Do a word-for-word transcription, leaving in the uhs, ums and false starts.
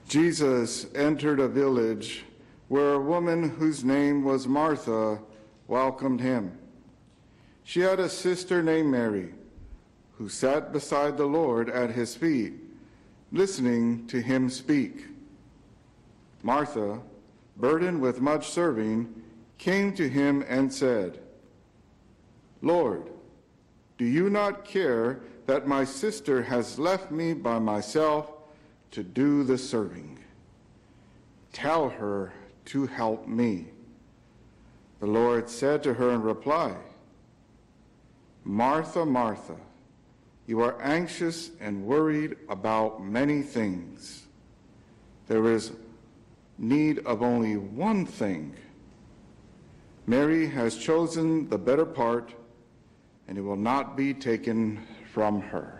Jesus entered a village where a woman whose name was Martha welcomed him. She had a sister named Mary, who sat beside the Lord at his feet, listening to him speak. Martha, burdened with much serving, came to him and said, "Lord, do you not care that my sister has left me by myself to do the serving? Tell her to help me." The Lord said to her in reply, "Martha, Martha, you are anxious and worried about many things. There is need of only one thing. Mary has chosen the better part, and it will not be taken from her."